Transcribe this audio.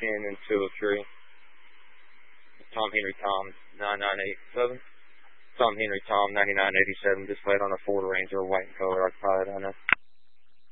and 203. Tom Henry Tom 9987. Tom Henry Tom 9987. Displayed on a Ford Ranger, white in color, occupied on a